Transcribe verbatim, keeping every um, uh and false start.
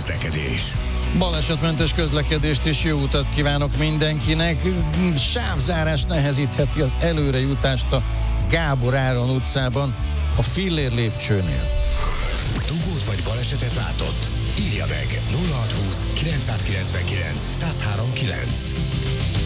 közlekedés. Balesetmentes közlekedést és jó utat kívánok mindenkinek. Sávzárás nehezítheti az előrejutást a Gábor Áron utcában, a Fillér lépcsőnél. Dugót vagy balesetet látott? Írja meg nulla hatszázhúsz kilencszázkilencvenkilenc százhárom kilenc.